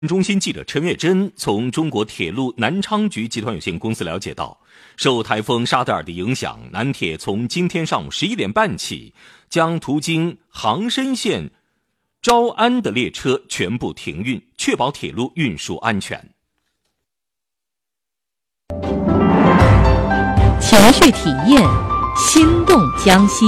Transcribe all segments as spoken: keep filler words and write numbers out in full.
中心记者陈月珍从中国铁路南昌局集团有限公司了解到，受台风沙德尔的影响，南铁从今天上午十一点半起，将途经杭深县诏安的列车全部停运，确保铁路运输安全。 情绪体验，心动江西。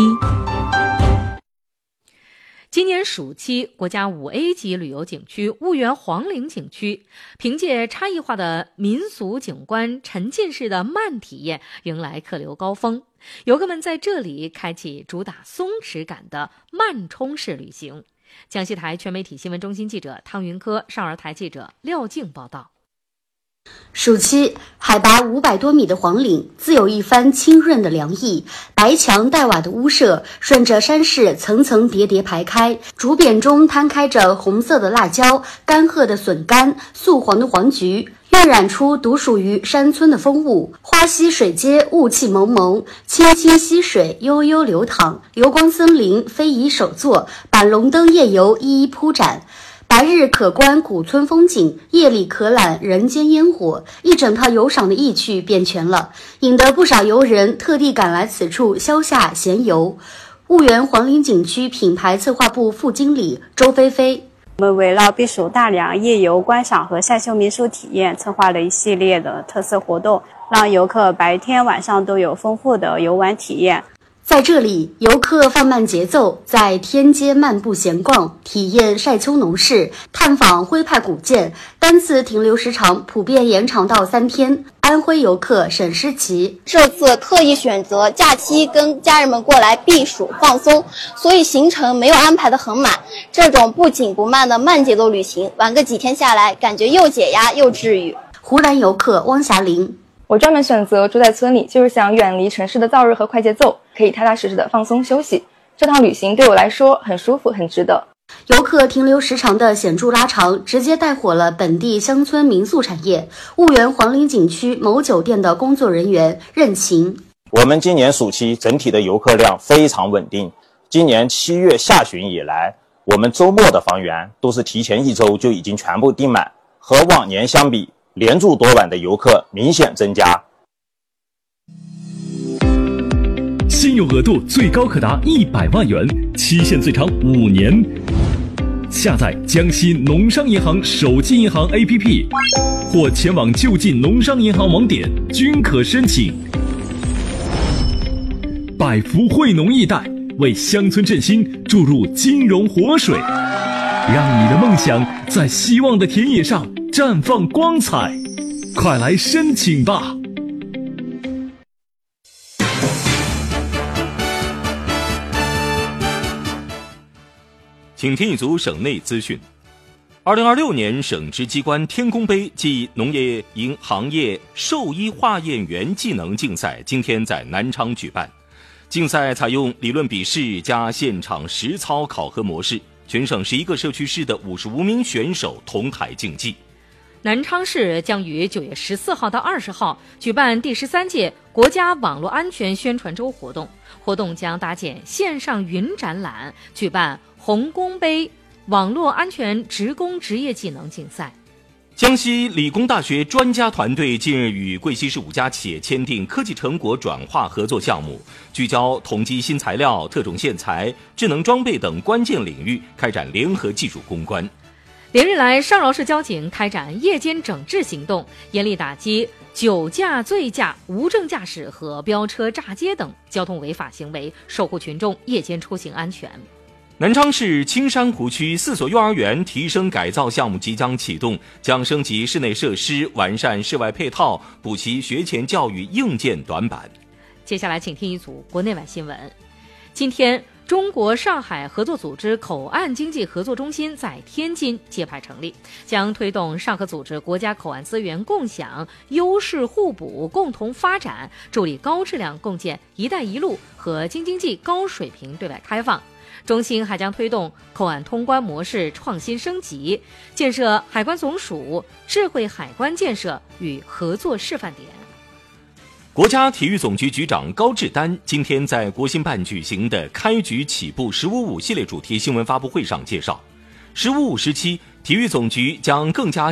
今年暑期，国家五 A 级旅游景区婺源黄陵景区凭借差异化的民俗景观、沉浸式的慢体验，迎来客流高峰。游客们在这里开启主打松弛感的慢冲式旅行。江西台全媒体新闻中心记者汤云科、少儿台记者廖静报道。 暑期，海拔五百多米的黄岭自有一番清润的凉意，白墙黛瓦的屋舍顺着山势层层叠叠排开，竹匾中摊开着红色的辣椒、干褐的笋干、素黄的黄菊，晕染出独属于山村的风物。花溪水街雾气蒙蒙，清清溪水悠悠流淌，流光森林非遗手作，板龙灯夜游一一铺展。白日可观古村风景，夜里可览人间烟火，一整套游赏的意趣便全了，引得不少游人特地赶来此处消夏闲游。婺源黄陵景区品牌策划部副经理周菲菲： 我们围绕避暑大凉、夜游观赏和晒秀民俗体验，策划了一系列的特色活动，让游客白天晚上都有丰富的游玩体验。 在这里，游客放慢节奏，在天街漫步闲逛，体验晒秋农事，探访徽派古建，单次停留时长普遍延长到三天。安徽游客沈诗琪： 这次特意选择假期跟家人们过来避暑放松，所以行程没有安排得很满。这种不紧不慢的慢节奏旅行，玩个几天下来，感觉又解压又治愈。 湖南游客汪霞玲： 我专门选择住在村里，就是想远离城市的燥热和快节奏，可以踏踏实实的放松休息。这趟旅行对我来说很舒服，很值得。 游客停留时长的显著拉长，直接带火了本地乡村民宿产业。婺源黄陵景区某酒店的工作人员任晴： 我们今年暑期整体的游客量非常稳定。今年七月下旬以来，我们周末的房源都是提前一周就已经全部订满，和往年相比，连住多晚的游客明显增加。 信用额度最高可达一百万元，期限最长五年。下载江西农商银行手机银行 A P P， 或前往就近农商银行网点均可申请。百福惠农易贷为乡村振兴注入金融活水，让你的梦想在希望的田野上绽放光彩，快来申请吧！ 请听一组省内资讯。二零二六年省直机关天工杯暨农业营行业兽医化验员技能竞赛今天在南昌举办。竞赛采用理论笔试加现场实操考核模式，全省十一个社区市的五十五名选手同台竞技。 南昌市将于九月十四号到二十号举办第十三届国家网络安全宣传周活动，活动将搭建线上云展览，举办红工杯网络安全职工职业技能竞赛。 江西理工大学专家团队近日与贵溪市五家企业签订科技成果转化合作项目，聚焦统计新材料、特种线材、智能装备等关键领域，开展联合技术攻关。 连日来，上饶市交警开展夜间整治行动，严厉打击酒驾、醉驾、无证驾驶和飙车炸街等交通违法行为，守护群众夜间出行安全。 南昌市青山湖区四所幼儿园提升改造项目即将启动，将升级室内设施，完善室外配套，补齐学前教育硬件短板。 接下来请听一组国内外新闻。今天，中国上海合作组织口岸经济合作中心在天津揭牌成立，将推动上合组织国家口岸资源共享、优势互补、共同发展，助力高质量共建“一带一路”和京津冀高水平对外开放。中心还将推动口岸通关模式创新升级，建设海关总署、智慧海关建设与合作示范点。 国家体育总局局长高志丹今天在国新办举行的开局起步十五五系列主题新闻发布会上介绍，十五五时期体育总局将更加